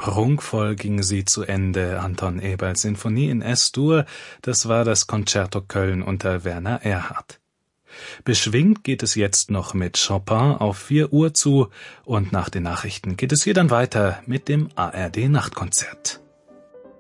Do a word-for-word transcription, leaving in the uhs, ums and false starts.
Prunkvoll ging sie zu Ende, Anton Eberls Sinfonie in S-Dur, das war das Concerto Köln unter Werner Erhard. Beschwingt geht es jetzt noch mit Chopin auf vier Uhr zu und nach den Nachrichten geht es hier dann weiter mit dem A R D Nachtkonzert.